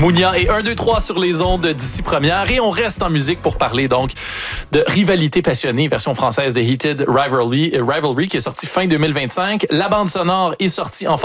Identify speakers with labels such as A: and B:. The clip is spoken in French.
A: Mounia et 1, 2, 3 sur les ondes d'ici première. Et on reste en musique pour parler donc de Rivalité passionnée, version française de Heated Rivalry qui est sortie fin 2025. La bande sonore est sortie en